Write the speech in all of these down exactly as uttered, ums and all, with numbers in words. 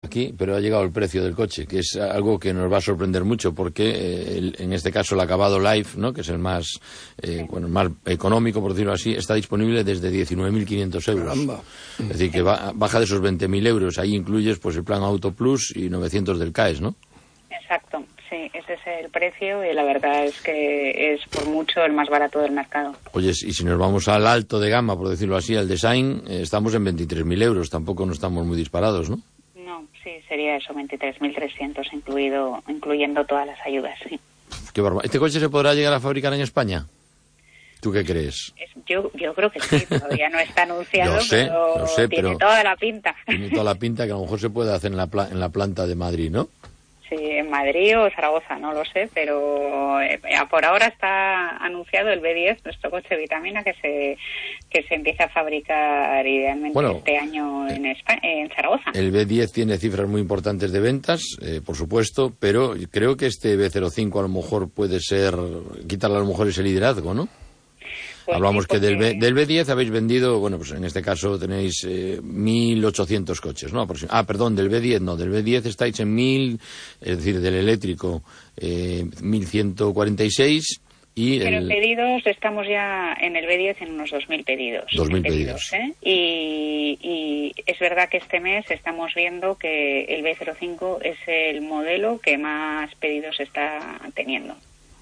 aquí, pero ha llegado el precio del coche, que es algo que nos va a sorprender mucho, porque eh, el, en este caso el acabado Life, ¿no?, que es el más, eh, bueno, más económico, por decirlo así, está disponible desde diecinueve mil quinientos euros. Caramba. Es decir, que va, baja de esos veinte mil euros. Ahí incluyes pues el plan Auto Plus y novecientos del C A E S, ¿no? Exacto, sí, ese es el precio y la verdad es que es por mucho el más barato del mercado. Oye, y si nos vamos al alto de gama, por decirlo así, al design, eh, estamos en veintitrés mil euros, tampoco no estamos muy disparados, ¿no? No, sí, sería eso, veintitrés mil trescientos, incluido, incluyendo todas las ayudas, sí. Qué barbaridad. ¿Este coche se podrá llegar a fabricar en España? ¿Tú qué crees? Es, yo, yo creo que sí, todavía no está anunciado, lo sé, pero lo sé, tiene pero toda la pinta. Tiene toda la pinta que a lo mejor se puede hacer en la, pla en la planta de Madrid, ¿no? Sí, en Madrid o Zaragoza, no lo sé, pero eh, por ahora está anunciado el B diez, nuestro coche vitamina, que se que se empieza a fabricar idealmente bueno, este año en, España, en Zaragoza. El B diez tiene cifras muy importantes de ventas, eh, por supuesto, pero creo que este B cero cinco a lo mejor puede ser, quitarle a lo mejor ese liderazgo, ¿no? Pues Hablamos sí, porque... que del, B, del B diez habéis vendido, bueno, pues en este caso tenéis eh, mil ochocientos coches, ¿no? Ah, perdón, del B diez no, del B diez estáis en mil, es decir, del eléctrico eh, mil ciento cuarenta y seis y... Pero el... pedidos estamos ya en el B diez en unos dos mil pedidos. dos mil pedidos. ¿eh? Y, y es verdad que este mes estamos viendo que el B cero cinco es el modelo que más pedidos está teniendo.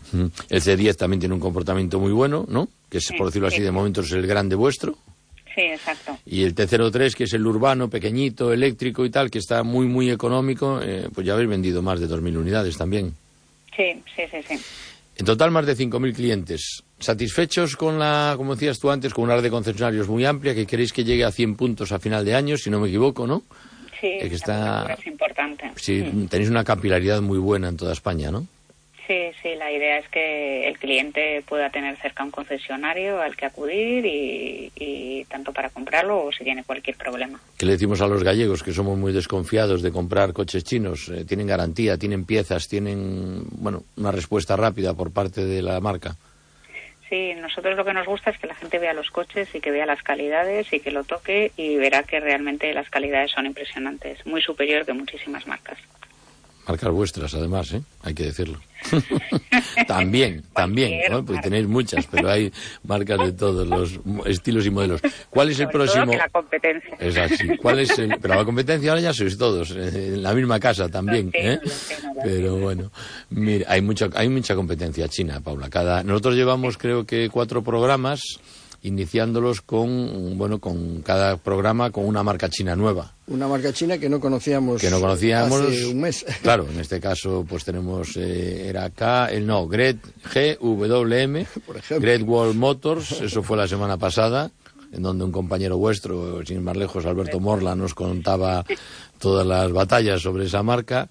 El C diez también tiene un comportamiento muy bueno, ¿no? Que es, sí, por decirlo así, sí. de momento es el grande vuestro. Sí, exacto. Y el T cero tres, que es el urbano, pequeñito, eléctrico y tal, que está muy, muy económico, eh, pues ya habéis vendido más de dos mil unidades también. Sí, sí, sí, sí. En total, más de cinco mil clientes. ¿Satisfechos con la, como decías tú antes, con una red de concesionarios muy amplia, que queréis que llegue a cien puntos a final de año, si no me equivoco, ¿no? Sí, eh, que está... es importante. Sí, sí, tenéis una capilaridad muy buena en toda España, ¿no? Sí, sí, la idea es que el cliente pueda tener cerca un concesionario al que acudir y, y tanto para comprarlo o si tiene cualquier problema. ¿Qué le decimos a los gallegos, que somos muy desconfiados de comprar coches chinos? Eh, tienen garantía, tienen piezas, tienen, bueno, una respuesta rápida por parte de la marca. Sí, nosotros lo que nos gusta es que la gente vea los coches y que vea las calidades y que lo toque y verá que realmente las calidades son impresionantes, muy superior que muchísimas marcas. Marcas vuestras, además, ¿eh? Hay que decirlo. también, también, ¿no? Porque tenéis muchas, pero hay marcas de todos los estilos y modelos. ¿Cuál es el Sobre próximo? Todo que la competencia. Es así. ¿Cuál es el... Pero la competencia ahora ya sois todos, eh, en la misma casa también, sí, ¿eh? sí, sí, no, pero sí. bueno, mira, hay mucha, hay mucha competencia china, Paula. Cada... Nosotros llevamos, creo que, cuatro programas, iniciándolos con, bueno, con cada programa con una marca china nueva. Una marca china que no conocíamos, que no conocíamos hace un mes. Claro, en este caso pues tenemos, eh, era K, el no, Gret, G W M, por ejemplo. Great Wall Motors, eso fue la semana pasada, en donde un compañero vuestro, sin ir más lejos, Alberto Morla, nos contaba todas las batallas sobre esa marca.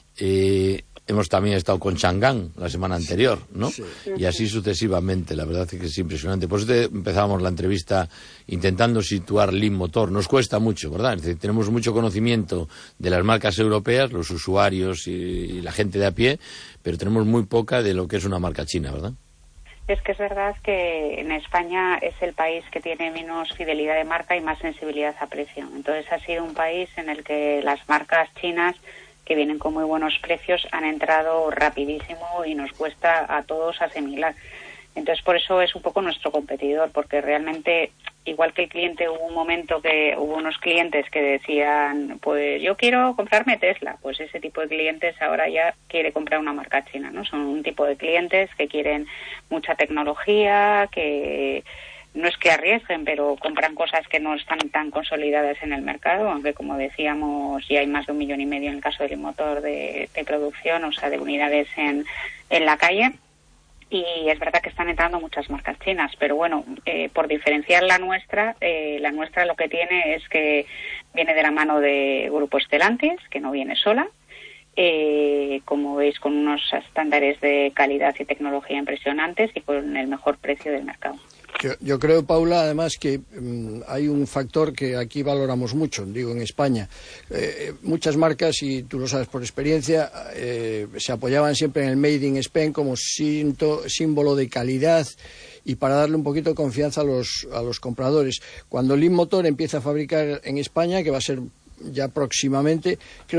Eh, Hemos también estado con Chang'an la semana anterior, ¿no? Sí. Y así sucesivamente. La verdad es que es impresionante. Por eso empezábamos la entrevista intentando situar Lean Motor. Nos cuesta mucho, ¿verdad? Es decir, tenemos mucho conocimiento de las marcas europeas, los usuarios y, y la gente de a pie, pero tenemos muy poca de lo que es una marca china, ¿verdad? Es que es verdad que en España es el país que tiene menos fidelidad de marca y más sensibilidad a precio. Entonces ha sido un país en el que las marcas chinas que vienen con muy buenos precios han entrado rapidísimo y nos cuesta a todos asimilar. Entonces por eso es un poco nuestro competidor, porque realmente, igual que el cliente, hubo un momento que hubo unos clientes que decían, pues yo quiero comprarme Tesla, pues ese tipo de clientes ahora ya quiere comprar una marca china, ¿no? Son un tipo de clientes que quieren mucha tecnología, que no es que arriesguen, pero compran cosas que no están tan consolidadas en el mercado, aunque como decíamos ya hay más de un millón y medio en el caso del motor de, de producción, o sea, de unidades en, en la calle. Y es verdad que están entrando muchas marcas chinas, pero bueno, eh, por diferenciar la nuestra, eh, la nuestra lo que tiene es que viene de la mano de Grupo Stellantis, que no viene sola, eh, como veis, con unos estándares de calidad y tecnología impresionantes y con el mejor precio del mercado. Yo, yo creo, Paula, además que um, hay un factor que aquí valoramos mucho, digo, en España. Eh, muchas marcas, y tú lo sabes por experiencia, eh, se apoyaban siempre en el Made in Spain como cinto, símbolo de calidad y para darle un poquito de confianza a los, a los compradores. Cuando Lean Motor empieza a fabricar en España, que va a ser ya próximamente, creo